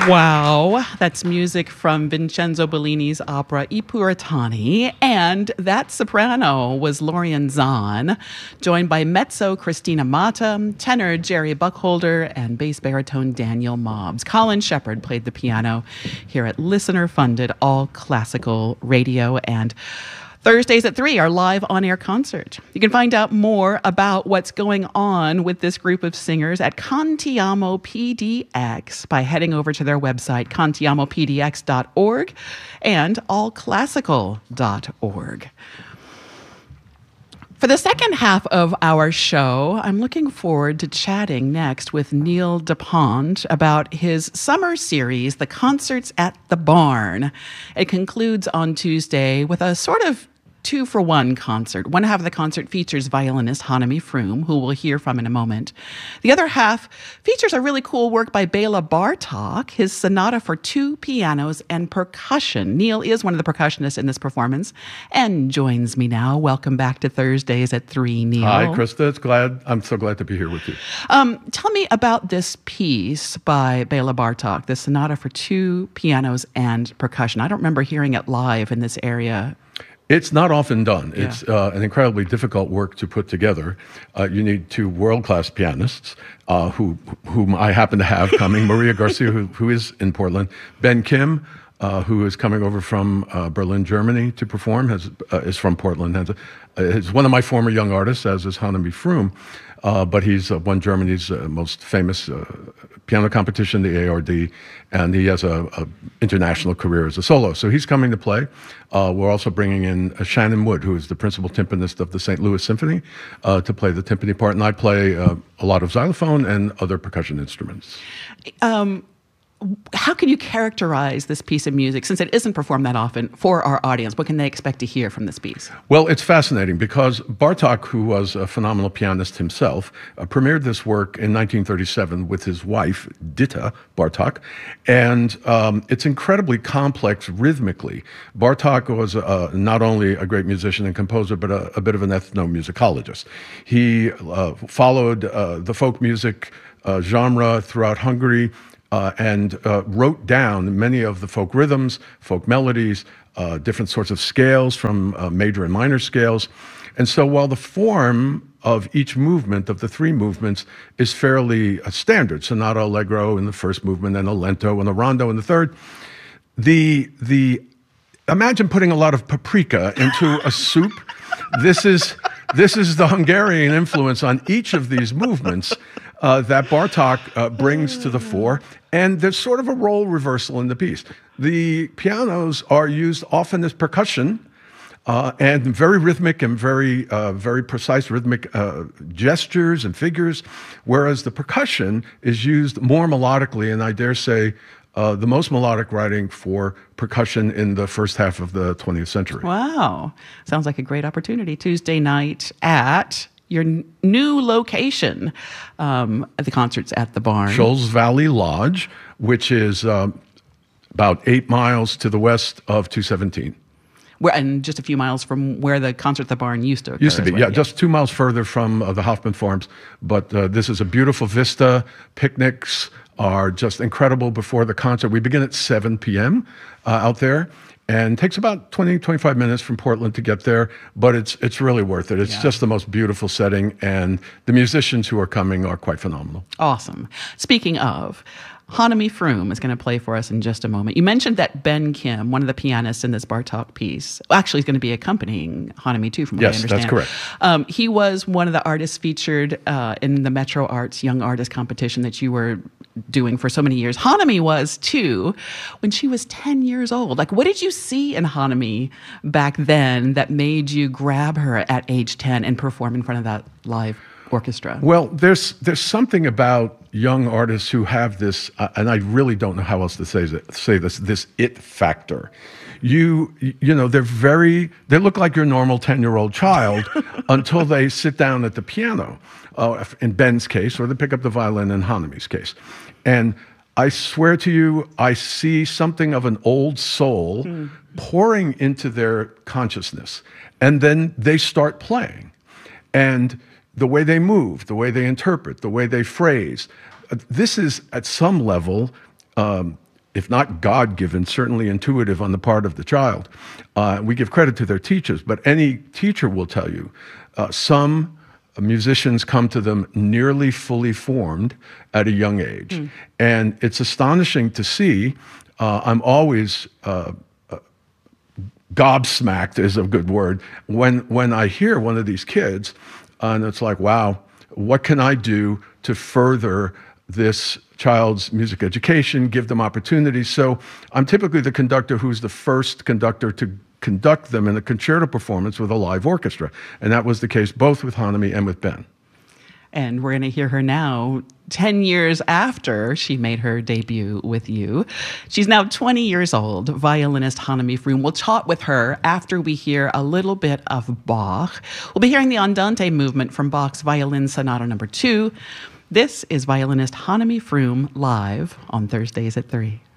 Wow, that's music from Vincenzo Bellini's opera I Puritani, and that soprano was Lorian Zahn, joined by mezzo Christina Mata, tenor Jerry Buckholder, and bass baritone Daniel Mobbs. Colin Shepard played the piano here at listener-funded all-classical radio, and Thursdays at 3, our live on-air concert. You can find out more about what's going on with this group of singers at Contiamo PDX by heading over to their website, contiamopdx.org and allclassical.org. For the second half of our show, I'm looking forward to chatting next with Neil DuPont about his summer series, The Concerts at the Barn. It concludes on Tuesday with a sort of two-for-one concert. One half of the concert features violinist Hannemi Froome, who we'll hear from in a moment. The other half features a really cool work by Bela Bartok, his sonata for 2 pianos and percussion. Neil is one of the percussionists in this performance and joins me now. Welcome back to Thursdays at 3, Neil. Hi, Krista. I'm so glad to be here with you. Tell me about this piece by Bela Bartok, the sonata for 2 pianos and percussion. I don't remember hearing it live in this area. It's not often done. Yeah. It's an incredibly difficult work to put together. You need 2 world-class pianists, whom I happen to have coming. Maria Garcia, who is in Portland. Ben Kim, who is coming over from Berlin, Germany to perform, is from Portland. Is one of my former young artists, as is Hannemi Froome. But he's won Germany's most famous piano competition, the ARD, and he has a international career as a solo. So he's coming to play. We're also bringing in Shannon Wood, who is the principal timpanist of the St. Louis Symphony, to play the timpani part. And I play a lot of xylophone and other percussion instruments. How can you characterize this piece of music, since it isn't performed that often, for our audience? What can they expect to hear from this piece? Well, it's fascinating because Bartok, who was a phenomenal pianist himself, premiered this work in 1937 with his wife, Ditta Bartok, and it's incredibly complex rhythmically. Bartok was not only a great musician and composer, but a bit of an ethnomusicologist. He followed the folk music genre throughout Hungary, and wrote down many of the folk rhythms, folk melodies, different sorts of scales from major and minor scales. And so while the form of each movement, of the 3 movements, is fairly standard, sonata allegro in the first movement, and a lento and a rondo in the third, imagine putting a lot of paprika into a soup. This is the Hungarian influence on each of these movements that Bartok brings to the fore, and there's sort of a role reversal in the piece. The pianos are used often as percussion, and very rhythmic and very precise rhythmic gestures and figures, whereas the percussion is used more melodically, and I dare say the most melodic writing for percussion in the first half of the 20th century. Wow. Sounds like a great opportunity. Tuesday night at your new location, at the Concerts at the Barn. Shoals Valley Lodge, which is about 8 miles to the west of 217. And just a few miles from where the Concert at the Barn used to occur. Used to be, yeah, just 2 miles further from the Hoffman Farms. But this is a beautiful vista. Picnics are just incredible before the concert. We begin at 7 p.m. Out there. And it takes about 20, 25 minutes from Portland to get there, but it's really worth it. It's just the most beautiful setting, and the musicians who are coming are quite phenomenal. Awesome. Speaking of, Hannemi Froome is going to play for us in just a moment. You mentioned that Ben Kim, one of the pianists in this Bartok piece, actually is going to be accompanying Hannemi too, from what I understand. Yes, that's correct. He was one of the artists featured in the Metro Arts Young Artist Competition that you were doing for so many years. Hannemi was too, when she was 10 years old. Like, what did you see in Hannemi back then that made you grab her at age 10 and perform in front of that live orchestra? Well, there's something about young artists who have this, and I really don't know how else to say this it factor. You know, they look like your normal 10-year-old child until they sit down at the piano, in Ben's case, or they pick up the violin in Hannemi's case. And I swear to you, I see something of an old soul pouring into their consciousness. And then they start playing. And the way they move, the way they interpret, the way they phrase, this is at some level if not God-given, certainly intuitive on the part of the child. We give credit to their teachers, but any teacher will tell you some musicians come to them nearly fully formed at a young age. And it's astonishing to see. I'm always gobsmacked is a good word when I hear one of these kids, and it's like, wow, what can I do to further this child's music education, give them opportunities? So I'm typically the conductor who's the first conductor to conduct them in a concerto performance with a live orchestra. And that was the case both with Hanami and with Ben. And we're going to hear her now 10 years after she made her debut with you. She's now 20 years old, violinist Hanami Froom. We'll chat with her after we hear a little bit of Bach. We'll be hearing the Andante movement from Bach's Violin Sonata No. 2. This is violinist Hanami Froom live on Thursdays at 3.